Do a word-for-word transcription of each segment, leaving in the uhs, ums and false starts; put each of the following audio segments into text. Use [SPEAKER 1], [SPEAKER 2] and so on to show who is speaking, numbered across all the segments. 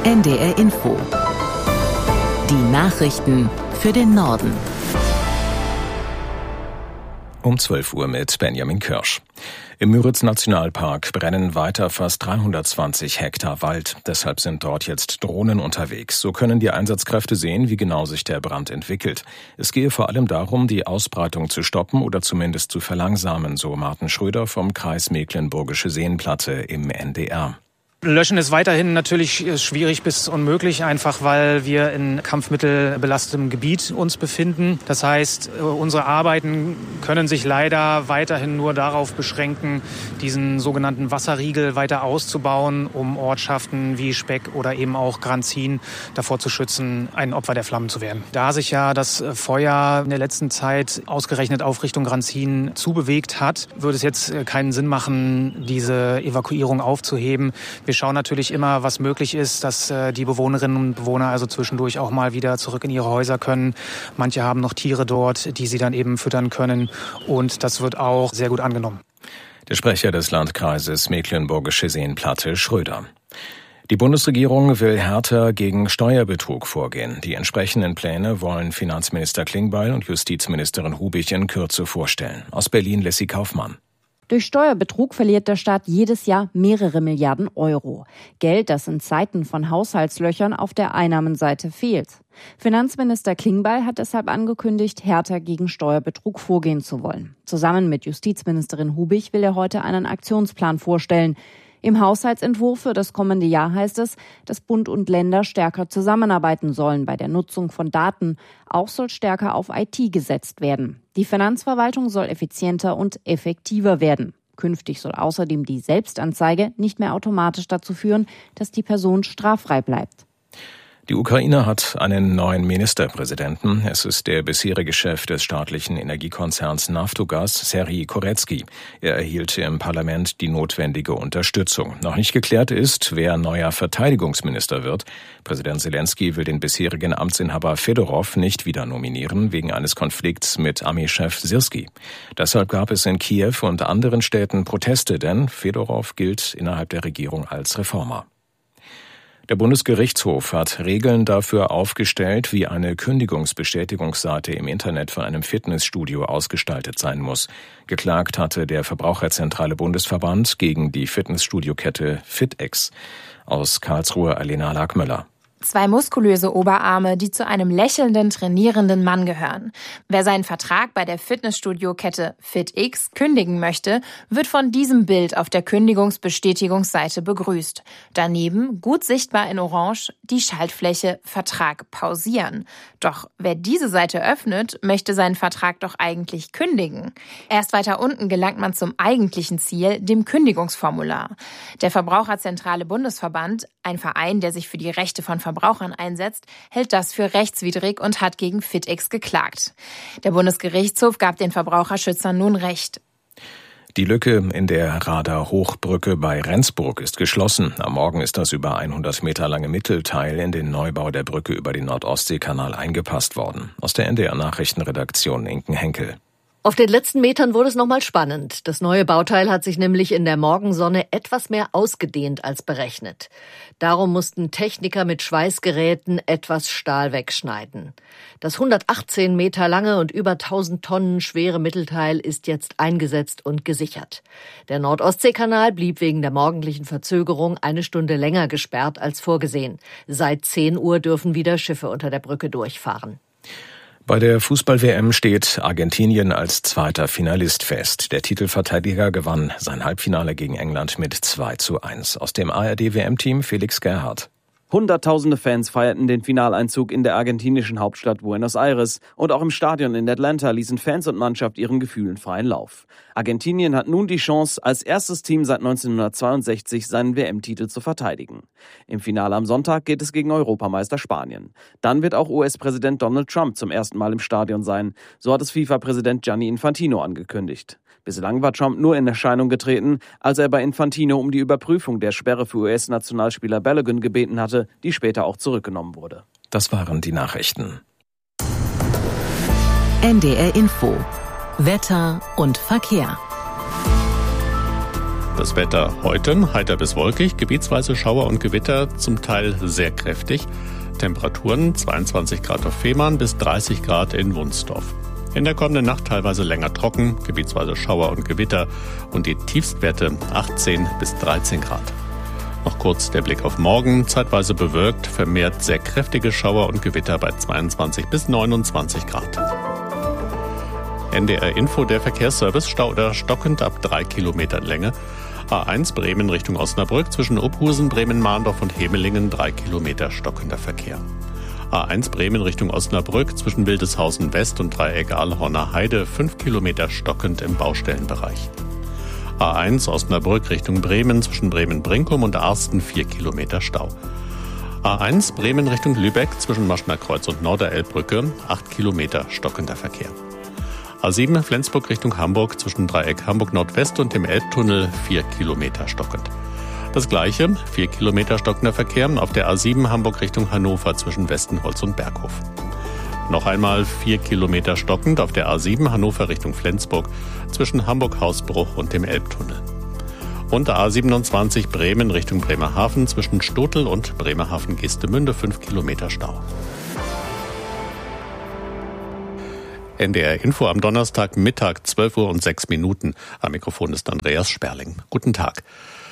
[SPEAKER 1] N D R Info. Die Nachrichten für den Norden.
[SPEAKER 2] Um zwölf Uhr mit Benjamin Kirsch. Im Müritz-Nationalpark brennen weiter fast dreihundertzwanzig Hektar Wald. Deshalb sind dort jetzt Drohnen unterwegs. So können die Einsatzkräfte sehen, wie genau sich der Brand entwickelt. Es gehe vor allem darum, die Ausbreitung zu stoppen oder zumindest zu verlangsamen, so Martin Schröder vom Kreis Mecklenburgische Seenplatte im N D R.
[SPEAKER 3] Löschen ist weiterhin natürlich schwierig bis unmöglich, einfach weil wir in kampfmittelbelastetem Gebiet uns befinden. Das heißt, unsere Arbeiten können sich leider weiterhin nur darauf beschränken, diesen sogenannten Wasserriegel weiter auszubauen, um Ortschaften wie Speck oder eben auch Granzin davor zu schützen, ein Opfer der Flammen zu werden. Da sich ja das Feuer in der letzten Zeit ausgerechnet auf Richtung Granzin zubewegt hat, würde es jetzt keinen Sinn machen, diese Evakuierung aufzuheben. Wir schauen natürlich immer, was möglich ist, dass die Bewohnerinnen und Bewohner also zwischendurch auch mal wieder zurück in ihre Häuser können. Manche haben noch Tiere dort, die sie dann eben füttern können. Und das wird auch sehr gut angenommen.
[SPEAKER 2] Der Sprecher des Landkreises Mecklenburgische Seenplatte, Schröder. Die Bundesregierung will härter gegen Steuerbetrug vorgehen. Die entsprechenden Pläne wollen Finanzminister Klingbeil und Justizministerin Hubig in Kürze vorstellen. Aus Berlin Leslie Kaufmann.
[SPEAKER 4] Durch Steuerbetrug verliert der Staat jedes Jahr mehrere Milliarden Euro. Geld, das in Zeiten von Haushaltslöchern auf der Einnahmenseite fehlt. Finanzminister Klingbeil hat deshalb angekündigt, härter gegen Steuerbetrug vorgehen zu wollen. Zusammen mit Justizministerin Hubig will er heute einen Aktionsplan vorstellen. Im Haushaltsentwurf für das kommende Jahr heißt es, dass Bund und Länder stärker zusammenarbeiten sollen bei der Nutzung von Daten. Auch soll stärker auf I T gesetzt werden. Die Finanzverwaltung soll effizienter und effektiver werden. Künftig soll außerdem die Selbstanzeige nicht mehr automatisch dazu führen, dass die Person straffrei bleibt.
[SPEAKER 2] Die Ukraine hat einen neuen Ministerpräsidenten. Es ist der bisherige Chef des staatlichen Energiekonzerns Naftogaz, Serhij Koretskij. Er erhielt im Parlament die notwendige Unterstützung. Noch nicht geklärt ist, wer neuer Verteidigungsminister wird. Präsident Selenskyj will den bisherigen Amtsinhaber Fedorow nicht wieder nominieren, wegen eines Konflikts mit Armeechef Syrskij. Deshalb gab es in Kiew und anderen Städten Proteste, denn Fedorow gilt innerhalb der Regierung als Reformer. Der Bundesgerichtshof hat Regeln dafür aufgestellt, wie eine Kündigungsbestätigungsseite im Internet von einem Fitnessstudio ausgestaltet sein muss. Geklagt hatte der Verbraucherzentrale Bundesverband gegen die Fitnessstudio-Kette FitEx. Aus Karlsruhe Alena Lackmüller.
[SPEAKER 5] Zwei muskulöse Oberarme, die zu einem lächelnden, trainierenden Mann gehören. Wer seinen Vertrag bei der Fitnessstudio-Kette FitX kündigen möchte, wird von diesem Bild auf der Kündigungsbestätigungsseite begrüßt. Daneben, gut sichtbar in Orange, die Schaltfläche Vertrag pausieren. Doch wer diese Seite öffnet, möchte seinen Vertrag doch eigentlich kündigen. Erst weiter unten gelangt man zum eigentlichen Ziel, dem Kündigungsformular. Der Verbraucherzentrale Bundesverband, ein Verein, der sich für die Rechte von Verbrauchern einsetzt, hält das für rechtswidrig und hat gegen FitX geklagt. Der Bundesgerichtshof gab den Verbraucherschützern nun Recht.
[SPEAKER 2] Die Lücke in der Rader-Hochbrücke bei Rendsburg ist geschlossen. Am Morgen ist das über hundert Meter lange Mittelteil in den Neubau der Brücke über den Nord-Ostsee-Kanal eingepasst worden. Aus der N D R-Nachrichtenredaktion Inken Henkel.
[SPEAKER 6] Auf den letzten Metern wurde es nochmal spannend. Das neue Bauteil hat sich nämlich in der Morgensonne etwas mehr ausgedehnt als berechnet. Darum mussten Techniker mit Schweißgeräten etwas Stahl wegschneiden. Das hundertachtzehn Meter lange und über tausend Tonnen schwere Mittelteil ist jetzt eingesetzt und gesichert. Der Nord-Ostsee-Kanal blieb wegen der morgendlichen Verzögerung eine Stunde länger gesperrt als vorgesehen. Seit zehn Uhr dürfen wieder Schiffe unter der Brücke durchfahren.
[SPEAKER 2] Bei der Fußball-W M steht Argentinien als zweiter Finalist fest. Der Titelverteidiger gewann sein Halbfinale gegen England mit zwei zu eins. Aus dem A R D-W M-Team Felix Gerhardt.
[SPEAKER 7] Hunderttausende Fans feierten den Finaleinzug in der argentinischen Hauptstadt Buenos Aires. Und auch im Stadion in Atlanta ließen Fans und Mannschaft ihren Gefühlen freien Lauf. Argentinien hat nun die Chance, als erstes Team seit neunzehnhundertzweiundsechzig seinen W M-Titel zu verteidigen. Im Finale am Sonntag geht es gegen Europameister Spanien. Dann wird auch U S-Präsident Donald Trump zum ersten Mal im Stadion sein. So hat es FIFA-Präsident Gianni Infantino angekündigt. Bislang war Trump nur in Erscheinung getreten, als er bei Infantino um die Überprüfung der Sperre für U S-Nationalspieler Balogun gebeten hatte, die später auch zurückgenommen wurde.
[SPEAKER 2] Das waren die Nachrichten.
[SPEAKER 1] N D R Info. Wetter und Verkehr.
[SPEAKER 8] Das Wetter heute heiter bis wolkig, gebietsweise Schauer und Gewitter, zum Teil sehr kräftig. Temperaturen zweiundzwanzig Grad auf Fehmarn bis dreißig Grad in Wunstorf. In der kommenden Nacht teilweise länger trocken, gebietsweise Schauer und Gewitter und die Tiefstwerte achtzehn bis dreizehn Grad. Noch kurz der Blick auf morgen, zeitweise bewölkt, vermehrt sehr kräftige Schauer und Gewitter bei zweiundzwanzig bis neunundzwanzig Grad. N D R Info, der Verkehrsservice, Stauder stockend ab drei Kilometern Länge. A eins Bremen Richtung Osnabrück zwischen Ophusen, Bremen-Mahndorf und Hemelingen drei Kilometer stockender Verkehr. A eins Bremen Richtung Osnabrück zwischen Wildeshausen West und Dreieck Aalhorner Heide fünf Kilometer stockend im Baustellenbereich. A eins Osnabrück Richtung Bremen zwischen Bremen-Brinkum und Arsten vier Kilometer Stau. A eins Bremen Richtung Lübeck zwischen Maschner Kreuz und Norderelbbrücke acht Kilometer stockender Verkehr. A sieben Flensburg Richtung Hamburg zwischen Dreieck Hamburg Nordwest und dem Elbtunnel vier Kilometer stockend. Das gleiche, vier Kilometer stockender Verkehr auf der A sieben Hamburg Richtung Hannover zwischen Westenholz und Berghof. Noch einmal vier Kilometer stockend auf der A sieben Hannover Richtung Flensburg zwischen Hamburg-Hausbruch und dem Elbtunnel. Und A siebenundzwanzig Bremen Richtung Bremerhaven zwischen Stotel und Bremerhaven-Geestemünde fünf Kilometer Stau. N D R Info am Donnerstag Mittag zwölf Uhr und sechs Minuten. Am Mikrofon ist Andreas Sperling. Guten Tag.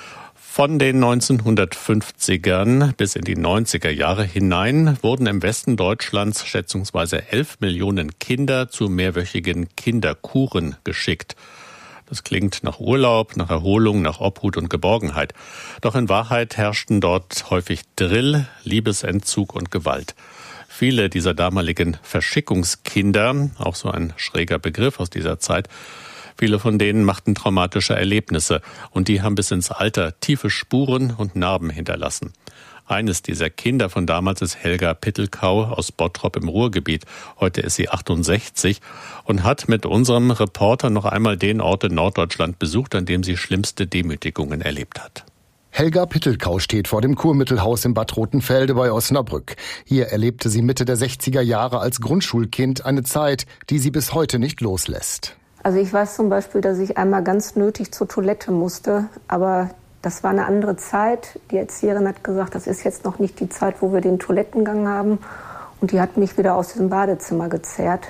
[SPEAKER 8] Von den neunzehnhundertfünfzigern bis in die neunziger Jahre hinein wurden im Westen Deutschlands schätzungsweise elf Millionen Kinder zu mehrwöchigen Kinderkuren geschickt. Das klingt nach Urlaub, nach Erholung, nach Obhut und Geborgenheit. Doch in Wahrheit herrschten dort häufig Drill, Liebesentzug und Gewalt. Viele dieser damaligen Verschickungskinder, auch so ein schräger Begriff aus dieser Zeit, viele von denen machten traumatische Erlebnisse und die haben bis ins Alter tiefe Spuren und Narben hinterlassen. Eines dieser Kinder von damals ist Helga Pittelkau aus Bottrop im Ruhrgebiet. Heute ist sie achtundsechzig und hat mit unserem Reporter noch einmal den Ort in Norddeutschland besucht, an dem sie schlimmste Demütigungen erlebt hat.
[SPEAKER 9] Helga Pittelkau steht vor dem Kurmittelhaus in Bad Rotenfelde bei Osnabrück. Hier erlebte sie Mitte der sechziger Jahre als Grundschulkind eine Zeit, die sie bis heute nicht loslässt.
[SPEAKER 10] Also ich weiß zum Beispiel, dass ich einmal ganz nötig zur Toilette musste, aber das war eine andere Zeit. Die Erzieherin hat gesagt, das ist jetzt noch nicht die Zeit, wo wir den Toilettengang haben. Und die hat mich wieder aus dem Badezimmer gezerrt.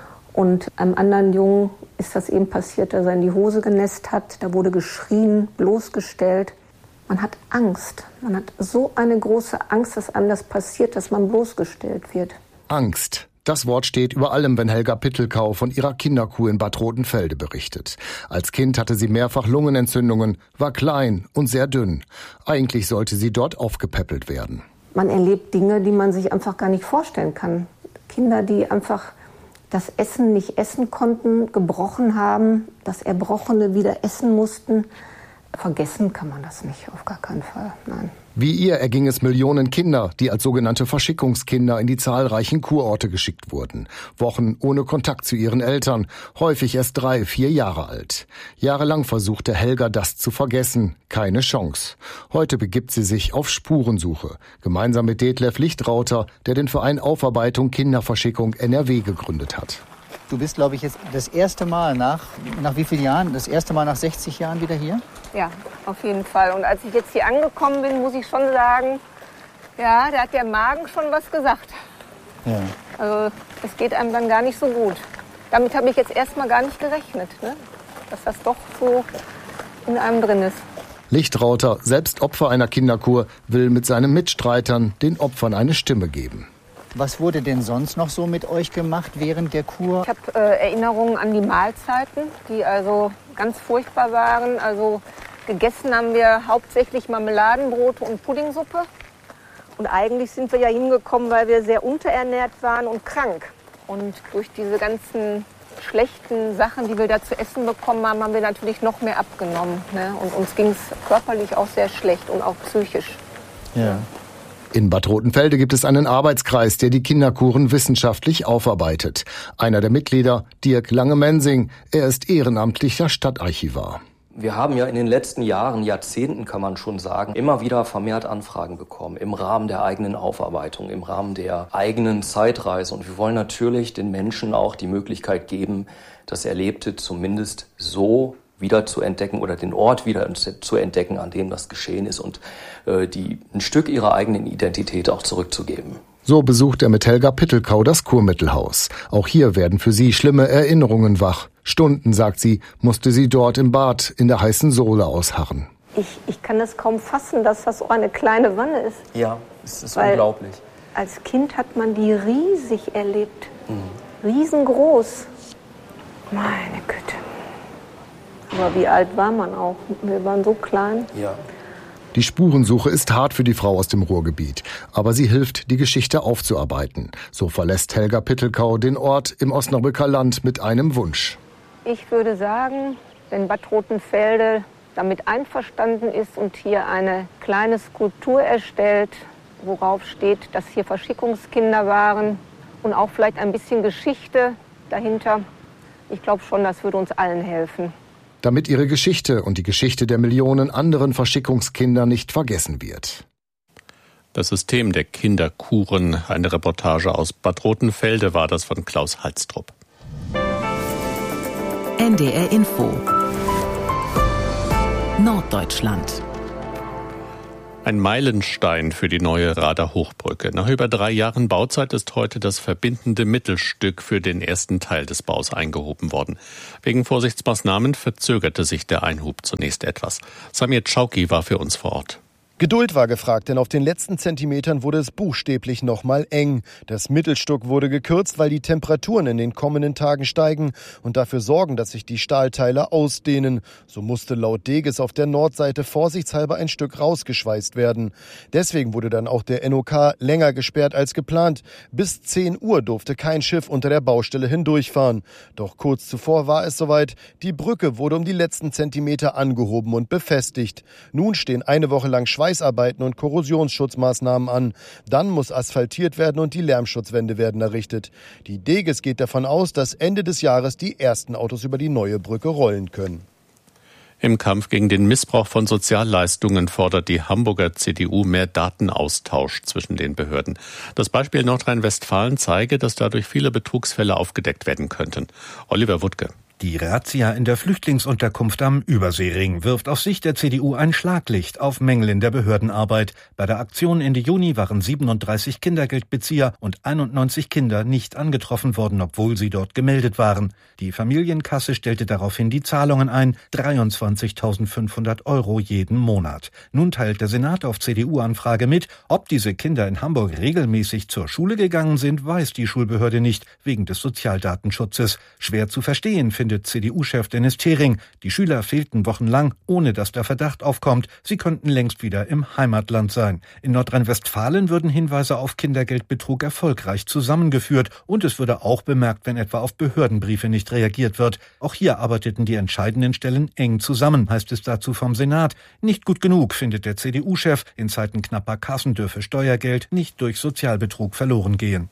[SPEAKER 10] Und einem anderen Jungen ist das eben passiert, dass er in die Hose genässt hat. Da wurde geschrien, bloßgestellt. Man hat Angst. Man hat so eine große Angst, dass einem das passiert, dass man bloßgestellt wird.
[SPEAKER 9] Angst. Das Wort steht über allem, wenn Helga Pittelkau von ihrer Kinderkur in Bad Rotenfelde berichtet. Als Kind hatte sie mehrfach Lungenentzündungen, war klein und sehr dünn. Eigentlich sollte sie dort aufgepäppelt werden.
[SPEAKER 10] Man erlebt Dinge, die man sich einfach gar nicht vorstellen kann. Kinder, die einfach das Essen nicht essen konnten, gebrochen haben, das Erbrochene wieder essen mussten. Vergessen kann man das nicht, auf gar keinen Fall, nein.
[SPEAKER 9] Wie ihr erging es Millionen Kinder, die als sogenannte Verschickungskinder in die zahlreichen Kurorte geschickt wurden. Wochen ohne Kontakt zu ihren Eltern, häufig erst drei, vier Jahre alt. Jahrelang versuchte Helga, das zu vergessen. Keine Chance. Heute begibt sie sich auf Spurensuche. Gemeinsam mit Detlef Lichtrauter, der den Verein Aufarbeitung Kinderverschickung N R W gegründet hat.
[SPEAKER 11] Du bist, glaube ich, jetzt das erste Mal nach, nach wie vielen Jahren? Das erste Mal nach sechzig Jahren wieder hier?
[SPEAKER 10] Ja, auf jeden Fall. Und als ich jetzt hier angekommen bin, muss ich schon sagen, ja, da hat der Magen schon was gesagt.
[SPEAKER 11] Ja.
[SPEAKER 10] Also es geht einem dann gar nicht so gut. Damit habe ich jetzt erstmal gar nicht gerechnet, ne? Dass das doch so in einem drin ist.
[SPEAKER 9] Lichtrauter, selbst Opfer einer Kinderkur, will mit seinen Mitstreitern den Opfern eine Stimme geben.
[SPEAKER 11] Was wurde denn sonst noch so mit euch gemacht während der Kur?
[SPEAKER 10] Ich habe äh, Erinnerungen an die Mahlzeiten, die also ganz furchtbar waren. Also gegessen haben wir hauptsächlich Marmeladenbrote und Puddingsuppe. Und eigentlich sind wir ja hingekommen, weil wir sehr unterernährt waren und krank. Und durch diese ganzen schlechten Sachen, die wir da zu essen bekommen haben, haben wir natürlich noch mehr abgenommen. Ne? Und uns ging es körperlich auch sehr schlecht und auch psychisch.
[SPEAKER 11] Ja.
[SPEAKER 9] In Bad Rotenfelde gibt es einen Arbeitskreis, der die Kinderkuren wissenschaftlich aufarbeitet. Einer der Mitglieder, Dirk Lange-Mensing, er ist ehrenamtlicher Stadtarchivar.
[SPEAKER 12] Wir haben ja in den letzten Jahren, Jahrzehnten kann man schon sagen, immer wieder vermehrt Anfragen bekommen im Rahmen der eigenen Aufarbeitung, im Rahmen der eigenen Zeitreise. Und wir wollen natürlich den Menschen auch die Möglichkeit geben, das Erlebte zumindest so wieder zu entdecken oder den Ort wieder zu entdecken, an dem das geschehen ist und äh, die ein Stück ihrer eigenen Identität auch zurückzugeben.
[SPEAKER 9] So besucht er mit Helga Pittelkau das Kurmittelhaus. Auch hier werden für sie schlimme Erinnerungen wach. Stunden, sagt sie, musste sie dort im Bad in der heißen Sohle ausharren.
[SPEAKER 10] Ich, ich kann es kaum fassen, dass das so eine kleine Wanne ist.
[SPEAKER 12] Ja, es ist
[SPEAKER 10] Weil
[SPEAKER 12] unglaublich.
[SPEAKER 10] Als Kind hat man die riesig erlebt. Mhm. Riesengroß. Meine Güte. Aber wie alt war man auch? Wir waren so klein.
[SPEAKER 12] Ja.
[SPEAKER 9] Die Spurensuche ist hart für die Frau aus dem Ruhrgebiet. Aber sie hilft, die Geschichte aufzuarbeiten. So verlässt Helga Pittelkau den Ort im Osnabrücker Land mit einem Wunsch.
[SPEAKER 10] Ich würde sagen, wenn Bad Rotenfelde damit einverstanden ist und hier eine kleine Skulptur erstellt, worauf steht, dass hier Verschickungskinder waren und auch vielleicht ein bisschen Geschichte dahinter. Ich glaube schon, das würde uns allen helfen.
[SPEAKER 9] Damit ihre Geschichte und die Geschichte der Millionen anderen Verschickungskinder nicht vergessen wird.
[SPEAKER 8] Das System der Kinderkuren, eine Reportage aus Bad Rotenfelde, war das von Klaus Halstrup.
[SPEAKER 1] N D R Info Norddeutschland.
[SPEAKER 8] Ein Meilenstein für die neue Rader Hochbrücke. Nach über drei Jahren Bauzeit ist heute das verbindende Mittelstück für den ersten Teil des Baus eingehoben worden. Wegen Vorsichtsmaßnahmen verzögerte sich der Einhub zunächst etwas. Samir Tschauki war für uns vor Ort.
[SPEAKER 13] Geduld war gefragt, denn auf den letzten Zentimetern wurde es buchstäblich noch mal eng. Das Mittelstück wurde gekürzt, weil die Temperaturen in den kommenden Tagen steigen und dafür sorgen, dass sich die Stahlteile ausdehnen. So musste laut Deges auf der Nordseite vorsichtshalber ein Stück rausgeschweißt werden. Deswegen wurde dann auch der N O K länger gesperrt als geplant. Bis zehn Uhr durfte kein Schiff unter der Baustelle hindurchfahren. Doch kurz zuvor war es soweit. Die Brücke wurde um die letzten Zentimeter angehoben und befestigt. Nun stehen eine Woche lang Schweiß Schweißarbeiten und Korrosionsschutzmaßnahmen an. Dann muss asphaltiert werden und die Lärmschutzwände werden errichtet. Die Deges geht davon aus, dass Ende des Jahres die ersten Autos über die neue Brücke rollen können.
[SPEAKER 8] Im Kampf gegen den Missbrauch von Sozialleistungen fordert die Hamburger C D U mehr Datenaustausch zwischen den Behörden. Das Beispiel Nordrhein-Westfalen zeige, dass dadurch viele Betrugsfälle aufgedeckt werden könnten. Oliver Wuttke.
[SPEAKER 14] Die Razzia in der Flüchtlingsunterkunft am Überseering wirft aus Sicht der C D U ein Schlaglicht auf Mängel in der Behördenarbeit. Bei der Aktion Ende Juni waren siebenunddreißig Kindergeldbezieher und einundneunzig Kinder nicht angetroffen worden, obwohl sie dort gemeldet waren. Die Familienkasse stellte daraufhin die Zahlungen ein, dreiundzwanzigtausendfünfhundert Euro jeden Monat. Nun teilt der Senat auf C D U-Anfrage mit, ob diese Kinder in Hamburg regelmäßig zur Schule gegangen sind, weiß die Schulbehörde nicht, wegen des Sozialdatenschutzes. Schwer zu verstehen, findet C D U-Chef Dennis Thering. Die Schüler fehlten wochenlang, ohne dass der Verdacht aufkommt. Sie könnten längst wieder im Heimatland sein. In Nordrhein-Westfalen würden Hinweise auf Kindergeldbetrug erfolgreich zusammengeführt. Und es würde auch bemerkt, wenn etwa auf Behördenbriefe nicht reagiert wird. Auch hier arbeiteten die entscheidenden Stellen eng zusammen, heißt es dazu vom Senat. Nicht gut genug, findet der C D U-Chef. In Zeiten knapper Kassen dürfe Steuergeld nicht durch Sozialbetrug verloren gehen.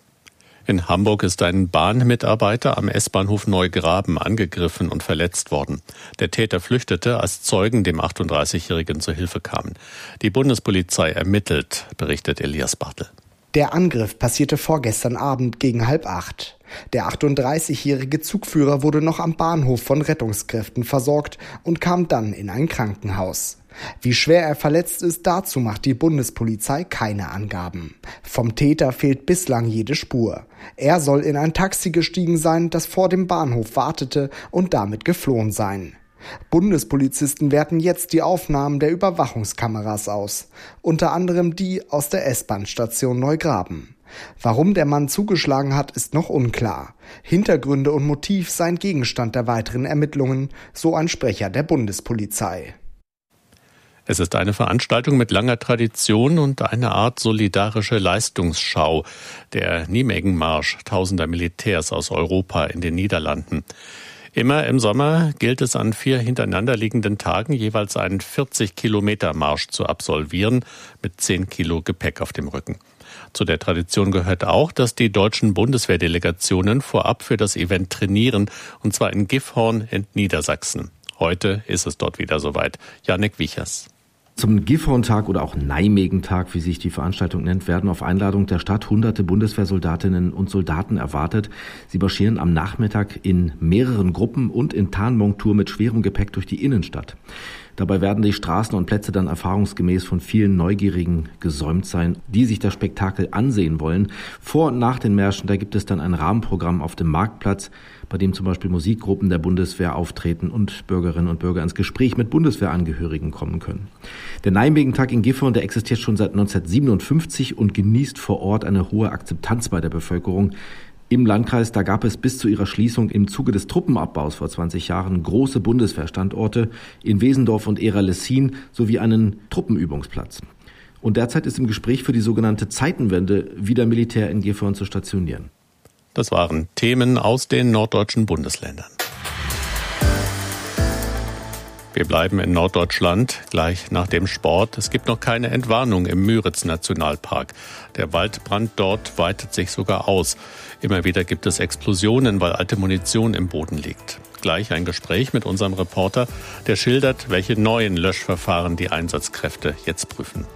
[SPEAKER 8] In Hamburg ist ein Bahnmitarbeiter am S-Bahnhof Neugraben angegriffen und verletzt worden. Der Täter flüchtete, als Zeugen dem achtunddreißigjährigen zur Hilfe kamen. Die Bundespolizei ermittelt, berichtet Elias Bartel.
[SPEAKER 15] Der Angriff passierte vorgestern Abend gegen halb acht. Der achtunddreißigjährige Zugführer wurde noch am Bahnhof von Rettungskräften versorgt und kam dann in ein Krankenhaus. Wie schwer er verletzt ist, dazu macht die Bundespolizei keine Angaben. Vom Täter fehlt bislang jede Spur. Er soll in ein Taxi gestiegen sein, das vor dem Bahnhof wartete und damit geflohen sein. Bundespolizisten werten jetzt die Aufnahmen der Überwachungskameras aus, unter anderem die aus der S-Bahn-Station Neugraben. Warum der Mann zugeschlagen hat, ist noch unklar. Hintergründe und Motiv seien Gegenstand der weiteren Ermittlungen, so ein Sprecher der Bundespolizei.
[SPEAKER 8] Es ist eine Veranstaltung mit langer Tradition und eine Art solidarische Leistungsschau, der Nijmegen-Marsch tausender Militärs aus Europa in den Niederlanden. Immer im Sommer gilt es an vier hintereinander liegenden Tagen jeweils einen vierzig Kilometer Marsch zu absolvieren mit zehn Kilo Gepäck auf dem Rücken. Zu der Tradition gehört auch, dass die deutschen Bundeswehrdelegationen vorab für das Event trainieren, und zwar in Gifhorn in Niedersachsen. Heute ist es dort wieder soweit. Jannik Wiechers.
[SPEAKER 16] Zum Gifhorn-Tag oder auch Nijmegen-Tag, wie sich die Veranstaltung nennt, werden auf Einladung der Stadt hunderte Bundeswehrsoldatinnen und Soldaten erwartet. Sie marschieren am Nachmittag in mehreren Gruppen und in Tarnmontur mit schwerem Gepäck durch die Innenstadt. Dabei werden die Straßen und Plätze dann erfahrungsgemäß von vielen Neugierigen gesäumt sein, die sich das Spektakel ansehen wollen. Vor und nach den Märschen, da gibt es dann ein Rahmenprogramm auf dem Marktplatz, bei dem zum Beispiel Musikgruppen der Bundeswehr auftreten und Bürgerinnen und Bürger ins Gespräch mit Bundeswehrangehörigen kommen können. Der Nijmegen-Tag in Gifhorn, der existiert schon seit neunzehnhundertsiebenundfünfzig und genießt vor Ort eine hohe Akzeptanz bei der Bevölkerung. Im Landkreis, da gab es bis zu ihrer Schließung im Zuge des Truppenabbaus vor zwanzig Jahren große Bundeswehrstandorte in Wesendorf und Ehra-Lessin sowie einen Truppenübungsplatz. Und derzeit ist im Gespräch für die sogenannte Zeitenwende wieder Militär in Gifhorn zu stationieren.
[SPEAKER 8] Das waren Themen aus den norddeutschen Bundesländern. Wir bleiben in Norddeutschland, gleich nach dem Sport. Es gibt noch keine Entwarnung im Müritz-Nationalpark. Der Waldbrand dort weitet sich sogar aus. Immer wieder gibt es Explosionen, weil alte Munition im Boden liegt. Gleich ein Gespräch mit unserem Reporter, der schildert, welche neuen Löschverfahren die Einsatzkräfte jetzt prüfen.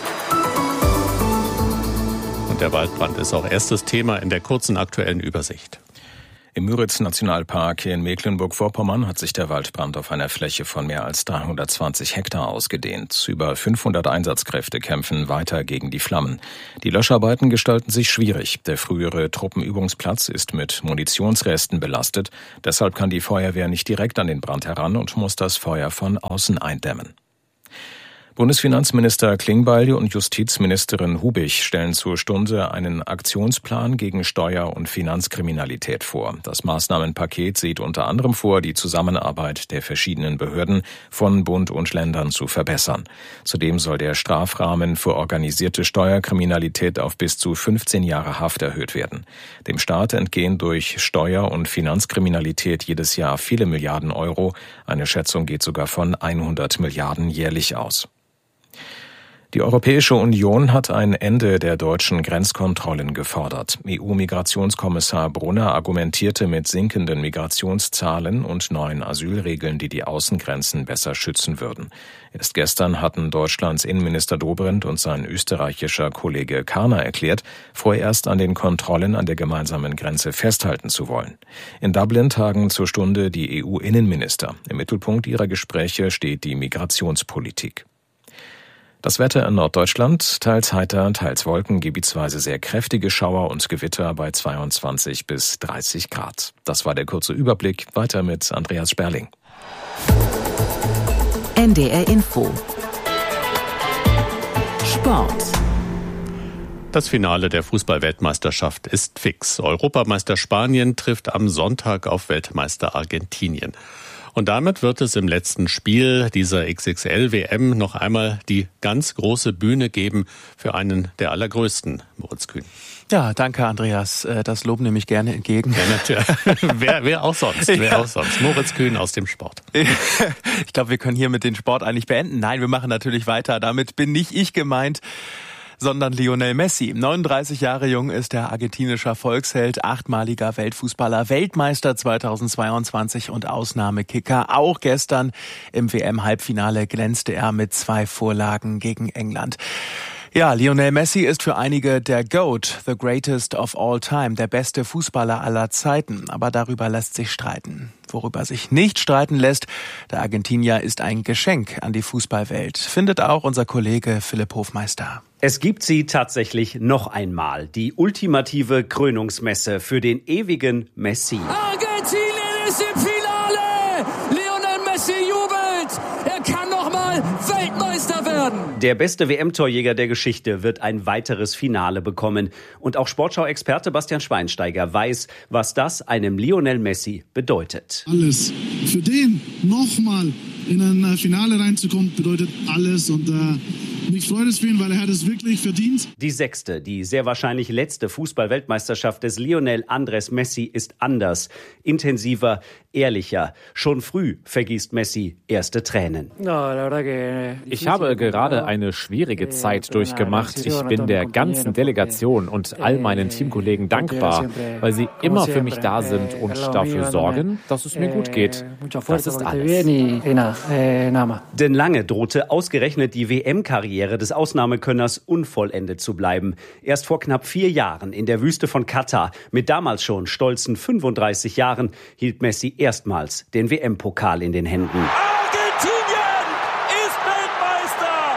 [SPEAKER 8] Und der Waldbrand ist auch erstes Thema in der kurzen aktuellen Übersicht.
[SPEAKER 2] Im Müritz-Nationalpark in Mecklenburg-Vorpommern hat sich der Waldbrand auf einer Fläche von mehr als dreihundertzwanzig Hektar ausgedehnt. Über fünfhundert Einsatzkräfte kämpfen weiter gegen die Flammen. Die Löscharbeiten gestalten sich schwierig. Der frühere Truppenübungsplatz ist mit Munitionsresten belastet. Deshalb kann die Feuerwehr nicht direkt an den Brand heran und muss das Feuer von außen eindämmen. Bundesfinanzminister Klingbeil und Justizministerin Hubig stellen zur Stunde einen Aktionsplan gegen Steuer- und Finanzkriminalität vor. Das Maßnahmenpaket sieht unter anderem vor, die Zusammenarbeit der verschiedenen Behörden von Bund und Ländern zu verbessern. Zudem soll der Strafrahmen für organisierte Steuerkriminalität auf bis zu fünfzehn Jahre Haft erhöht werden. Dem Staat entgehen durch Steuer- und Finanzkriminalität jedes Jahr viele Milliarden Euro. Eine Schätzung geht sogar von hundert Milliarden jährlich aus. Die Europäische Union hat ein Ende der deutschen Grenzkontrollen gefordert. E U-Migrationskommissar Brunner argumentierte mit sinkenden Migrationszahlen und neuen Asylregeln, die die Außengrenzen besser schützen würden. Erst gestern hatten Deutschlands Innenminister Dobrindt und sein österreichischer Kollege Karner erklärt, vorerst an den Kontrollen an der gemeinsamen Grenze festhalten zu wollen. In Dublin tagen zur Stunde die E U-Innenminister. Im Mittelpunkt ihrer Gespräche steht die Migrationspolitik. Das Wetter in Norddeutschland, teils heiter, teils Wolken, gebietsweise sehr kräftige Schauer und Gewitter bei zweiundzwanzig bis dreißig Grad. Das war der kurze Überblick. Weiter mit Andreas Sperling.
[SPEAKER 1] N D R Info. Sport.
[SPEAKER 8] Das Finale der Fußball-Weltmeisterschaft ist fix. Europameister Spanien trifft am Sonntag auf Weltmeister Argentinien. Und damit wird es im letzten Spiel dieser X X L-W M noch einmal die ganz große Bühne geben für einen der allergrößten, Moritz Kühn.
[SPEAKER 17] Ja, danke Andreas. Das Lob nehme ich gerne entgegen.
[SPEAKER 8] Ja, natürlich. wer, wer auch sonst? Wer ja. auch sonst? Moritz Kühn aus dem Sport.
[SPEAKER 17] Ich glaube, wir können hier mit dem Sport eigentlich beenden. Nein, wir machen natürlich weiter. Damit bin nicht ich gemeint, sondern Lionel Messi. neununddreißig Jahre jung ist der argentinischer Volksheld, achtmaliger Weltfußballer, Weltmeister zweitausendzweiundzwanzig und Ausnahmekicker. Auch gestern im W M-Halbfinale glänzte er mit zwei Vorlagen gegen England. Ja, Lionel Messi ist für einige der GOAT, the greatest of all time, der beste Fußballer aller Zeiten. Aber darüber lässt sich streiten. Worüber sich nicht streiten lässt, der Argentinier ist ein Geschenk an die Fußballwelt, findet auch unser Kollege Philipp Hofmeister.
[SPEAKER 18] Es gibt sie tatsächlich noch einmal, die ultimative Krönungsmesse für den ewigen Messi.
[SPEAKER 19] Argentinien ist im Finale! Lionel Messi jubelt! Er kann noch mal Weltmeister werden!
[SPEAKER 18] Der beste W M-Torjäger der Geschichte wird ein weiteres Finale bekommen. Und auch Sportschau-Experte Bastian Schweinsteiger weiß, was das einem Lionel Messi bedeutet.
[SPEAKER 20] Alles. Für den nochmal in ein Finale reinzukommen, bedeutet alles. Und äh, Mich freut es für ihn, weil er hat es wirklich verdient.
[SPEAKER 18] Die sechste, die sehr wahrscheinlich letzte Fußball-Weltmeisterschaft des Lionel Andrés Messi ist anders, intensiver, ehrlicher. Schon früh vergießt Messi erste Tränen.
[SPEAKER 21] Ich habe gerade eine schwierige Zeit durchgemacht. Ich bin der ganzen Delegation und all meinen Teamkollegen dankbar, weil sie immer für mich da sind und dafür sorgen, dass es mir gut geht. Das ist alles.
[SPEAKER 18] Denn lange drohte ausgerechnet die W M-Karriere des Ausnahmekönners unvollendet zu bleiben. Erst vor knapp vier Jahren in der Wüste von Katar, mit damals schon stolzen fünfunddreißig Jahren, hielt Messi erstmals den W M-Pokal in den Händen.
[SPEAKER 19] Argentinien ist Weltmeister!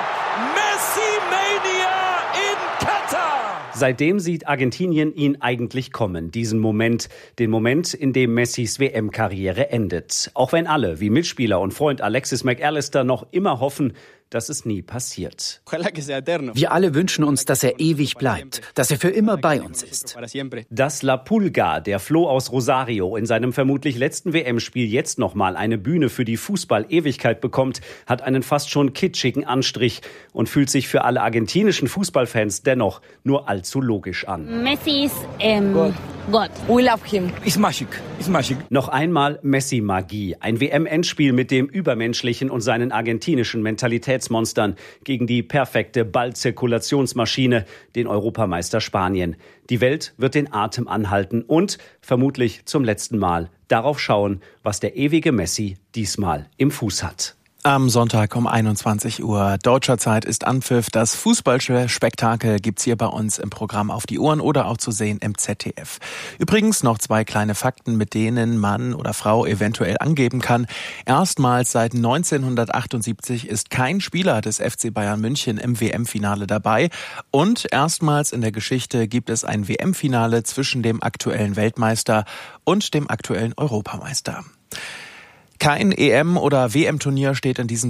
[SPEAKER 19] Messi-Mania in Katar!
[SPEAKER 18] Seitdem sieht Argentinien ihn eigentlich kommen, diesen Moment, den Moment, in dem Messis W M-Karriere endet. Auch wenn alle, wie Mitspieler und Freund Alexis McAllister, noch immer hoffen, dass es nie passiert.
[SPEAKER 22] Wir alle wünschen uns, dass er ewig bleibt, dass er für immer bei uns ist.
[SPEAKER 18] Dass La Pulga, der Floh aus Rosario, in seinem vermutlich letzten W M-Spiel jetzt nochmal eine Bühne für die Fußball-Ewigkeit bekommt, hat einen fast schon kitschigen Anstrich und fühlt sich für alle argentinischen Fußballfans dennoch nur allzu logisch an.
[SPEAKER 23] Messi ist ähm, Gott. Gott.
[SPEAKER 22] We love him. It's magic. It's magic.
[SPEAKER 18] Noch einmal Messi-Magie. Ein W M-Endspiel mit dem Übermenschlichen und seinen argentinischen Mentalitätsmonstern gegen die perfekte Ballzirkulationsmaschine, den Europameister Spanien. Die Welt wird den Atem anhalten und vermutlich zum letzten Mal darauf schauen, was der ewige Messi diesmal im Fuß hat.
[SPEAKER 17] Am Sonntag um einundzwanzig Uhr deutscher Zeit ist Anpfiff. Das Fußballspektakel gibt's hier bei uns im Programm auf die Ohren oder auch zu sehen im Z D F. Übrigens noch zwei kleine Fakten, mit denen Mann oder Frau eventuell angeben kann. Erstmals seit neunzehnhundertachtundsiebzig ist kein Spieler des F C Bayern München im W M-Finale dabei. Und erstmals in der Geschichte gibt es ein W M-Finale zwischen dem aktuellen Weltmeister und dem aktuellen Europameister. Kein E M- oder W M-Turnier steht in diesem